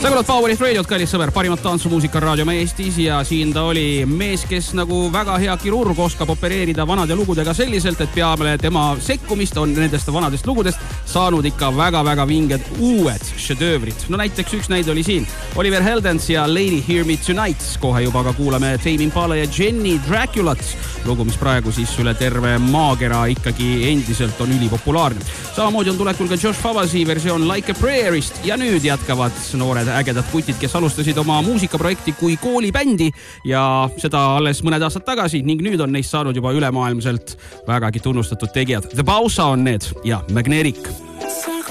Sa kuulad Powerit Radiot, kallis sõber, parimat tantsumuusika raadiome Eestis ja siin ta oli mees, kes nagu väga hea kirurg oskab opereerida vanade lugudega selliselt, et peale tema sekkumist on nendest vanadest lugudest saanud ikka väga-väga vinged uued šedöövrid. No näiteks üks näide oli siin Oliver Heldens ja Lady Hear Me Tonight. Kohe juba ka kuulame Tame Impala ja Jenny Draculat, lugu, mis praegu siis üle terve maakera ikkagi endiselt on ülipopulaarne. Samamoodi on tulekul ka Josh Favasi versioon Like a Prayerist ja nüüd jätkavad noored ägedad kutid, kes alustasid oma muusikaprojekti kui koolibändi ja seda alles mõned aastad tagasi ning nüüd on neist saanud juba ülemaailmselt vägagi tunnustatud tegijad. The Bausa on need ja Magnetic.